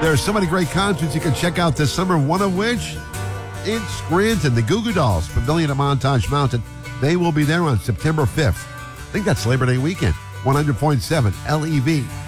There are so many great concerts you can check out this summer, one of which in Scranton, the Goo Goo Dolls Pavilion at Montage Mountain. They will be there on September 5th. I think that's Labor Day weekend. 100.7 LEV.